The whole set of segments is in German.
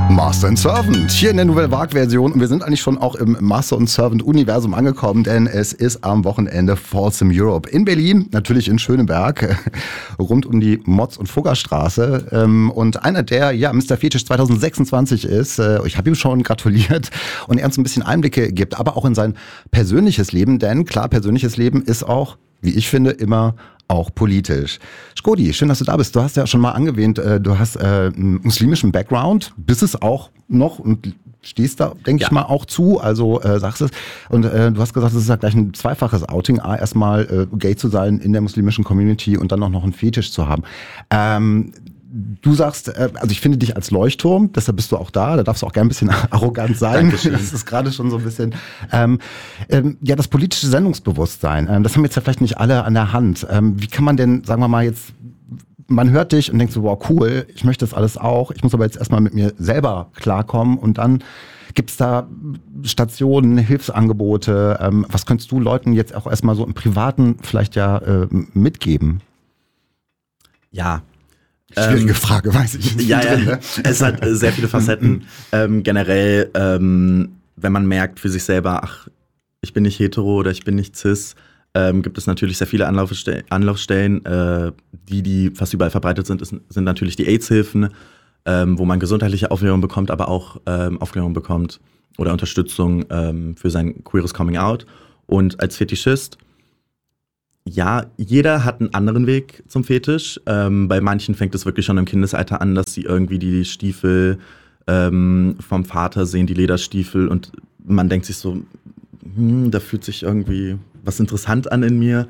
Master and Servant, hier in der Nouvelle Vague-Version. Und wir sind eigentlich schon auch im Master and Servant-Universum angekommen, denn es ist am Wochenende Folsom Europe in Berlin, natürlich in Schöneberg, rund um die Motz- und Fuggerstraße. Und einer, der Mr. Fetisch 2026 ist, ich habe ihm schon gratuliert, und er uns ein bisschen Einblicke gibt, aber auch in sein persönliches Leben, denn klar, persönliches Leben ist auch, wie ich finde, immer auch politisch. Shkodi, schön, dass du da bist. Du hast ja schon mal angewähnt, du hast einen muslimischen Background, bist es auch noch und stehst da, denke ich mal, auch zu, also sagst es. Und du hast gesagt, es ist ja gleich ein zweifaches Outing. Erstmal gay zu sein in der muslimischen Community und dann auch noch einen Fetisch zu haben. Du sagst, also ich finde dich als Leuchtturm, deshalb bist du auch da darfst du auch gerne ein bisschen arrogant sein. Dankeschön. Das ist gerade schon so ein bisschen, das politische Sendungsbewusstsein, das haben jetzt ja vielleicht nicht alle an der Hand. Wie kann man denn, sagen wir mal jetzt, man hört dich und denkt so, wow, cool, ich möchte das alles auch, ich muss aber jetzt erstmal mit mir selber klarkommen, und dann gibt's da Stationen, Hilfsangebote, was könntest du Leuten jetzt auch erstmal so im Privaten vielleicht mitgeben? Ja. Schwierige Frage, weiß ich. Ja, es hat sehr viele Facetten. Generell, wenn man merkt für sich selber, ich bin nicht hetero oder ich bin nicht cis, gibt es natürlich sehr viele Anlaufstellen, die fast überall verbreitet sind natürlich die AIDS-Hilfen, wo man gesundheitliche Aufklärung bekommt, aber auch Aufklärung bekommt oder Unterstützung für sein queeres Coming-out. Und als Fetischist, ja, jeder hat einen anderen Weg zum Fetisch. Bei manchen fängt es wirklich schon im Kindesalter an, dass sie irgendwie die Stiefel vom Vater sehen, die Lederstiefel, und man denkt sich so, da fühlt sich irgendwie was interessant an in mir.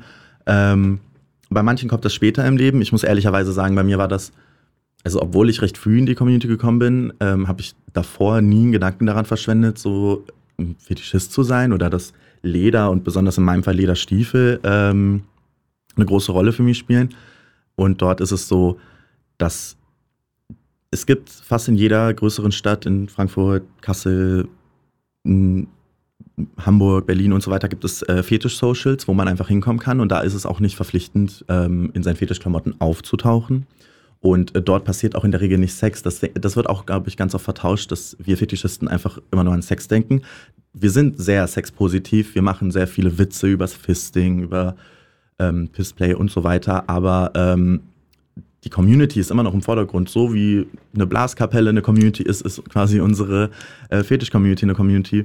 Bei manchen kommt das später im Leben. Ich muss ehrlicherweise sagen, bei mir war das, also obwohl ich recht früh in die Community gekommen bin, habe ich davor nie einen Gedanken daran verschwendet, so ein Fetischist zu sein oder das Leder und besonders in meinem Fall Lederstiefel eine große Rolle für mich spielen. Und dort ist es so, dass es gibt fast in jeder größeren Stadt, in Frankfurt, Kassel, Hamburg, Berlin und so weiter, gibt es Fetisch-Socials, wo man einfach hinkommen kann. Und da ist es auch nicht verpflichtend, in seinen Fetischklamotten aufzutauchen. Und dort passiert auch in der Regel nicht Sex. Das wird auch, glaube ich, ganz oft vertauscht, dass wir Fetischisten einfach immer nur an Sex denken. Wir sind sehr sexpositiv. Wir machen sehr viele Witze übers Fisting, über Pissplay und so weiter. Aber die Community ist immer noch im Vordergrund. So wie eine Blaskapelle eine Community ist quasi unsere Fetisch-Community eine Community.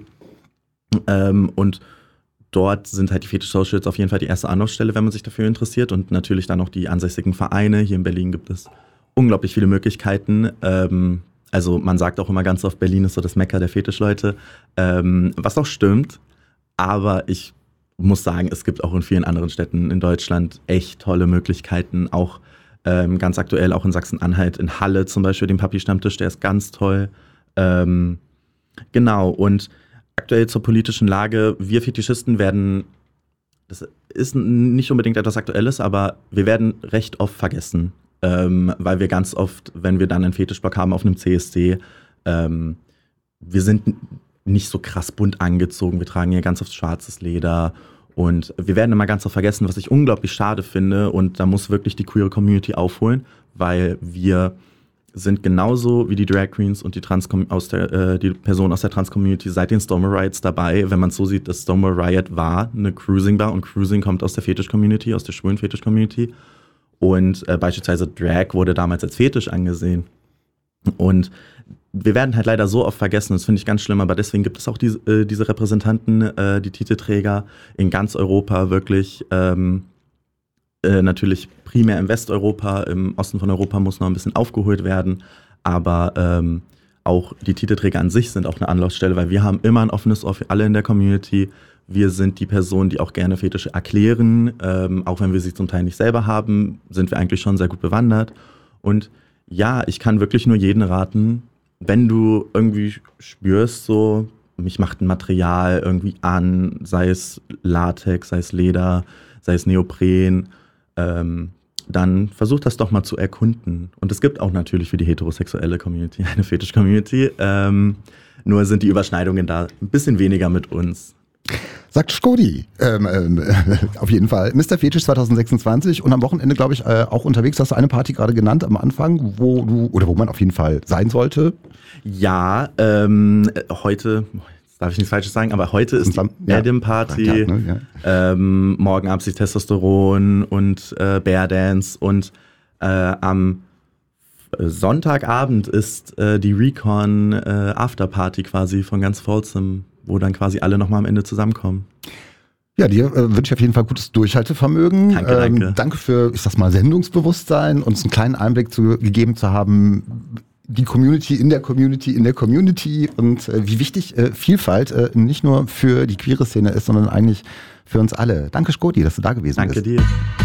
Und dort sind halt die Fetisch-Socials auf jeden Fall die erste Anlaufstelle, wenn man sich dafür interessiert. Und natürlich dann noch die ansässigen Vereine. Hier in Berlin gibt es unglaublich viele Möglichkeiten. Also man sagt auch immer ganz oft, Berlin ist so das Mekka der Fetischleute. Was auch stimmt. Aber ich muss sagen, es gibt auch in vielen anderen Städten in Deutschland echt tolle Möglichkeiten. Auch ganz aktuell auch in Sachsen-Anhalt, in Halle zum Beispiel, den Papi-Stammtisch, der ist ganz toll. Genau, und aktuell zur politischen Lage, wir Fetischisten werden, das ist nicht unbedingt etwas Aktuelles, aber wir werden recht oft vergessen, weil wir ganz oft, wenn wir dann einen Fetischblock haben auf einem CSD, wir sind nicht so krass bunt angezogen, wir tragen hier ganz oft schwarzes Leder und wir werden immer ganz oft vergessen, was ich unglaublich schade finde, und da muss wirklich die queere Community aufholen, weil wir sind genauso wie die Drag Queens und die Personen aus der Trans-Community seit den Stonewall Riots dabei. Wenn man es so sieht, das Stonewall Riot war eine Cruising-Bar, und Cruising kommt aus der Fetisch-Community, aus der schwulen Fetisch-Community. Und beispielsweise Drag wurde damals als Fetisch angesehen. Und wir werden halt leider so oft vergessen, das finde ich ganz schlimm, aber deswegen gibt es auch diese Repräsentanten, die Titelträger in ganz Europa wirklich. Natürlich primär in Westeuropa, im Osten von Europa muss noch ein bisschen aufgeholt werden, aber auch die Titelträger an sich sind auch eine Anlaufstelle, weil wir haben immer ein offenes Ohr für alle in der Community. Wir sind die Personen, die auch gerne Fetische erklären, auch wenn wir sie zum Teil nicht selber haben, sind wir eigentlich schon sehr gut bewandert. Und ja, ich kann wirklich nur jeden raten, wenn du irgendwie spürst, so, mich macht ein Material irgendwie an, sei es Latex, sei es Leder, sei es Neopren, dann versuch das doch mal zu erkunden. Und es gibt auch natürlich für die heterosexuelle Community eine Fetisch-Community, nur sind die Überschneidungen da ein bisschen weniger mit uns. Sagt Skodi. Auf jeden Fall. Mr. Fetisch 2026 und am Wochenende, glaube ich, auch unterwegs. Hast du eine Party gerade genannt am Anfang, wo man auf jeden Fall sein sollte? Ja, heute, jetzt darf ich nichts Falsches sagen, aber heute ist die Adam Party. Morgen Abend ist Testosteron und Bear Dance und am Sonntagabend ist die Recon Afterparty quasi von ganz Folsom, wo dann quasi alle nochmal am Ende zusammenkommen. Ja, dir wünsche ich auf jeden Fall gutes Durchhaltevermögen. Danke. Danke für, ich sag mal, Sendungsbewusstsein, uns einen kleinen Einblick gegeben zu haben, die Community in der Community und wie wichtig Vielfalt nicht nur für die queere Szene ist, sondern eigentlich für uns alle. Danke, Skodi, dass du da gewesen bist. Danke dir.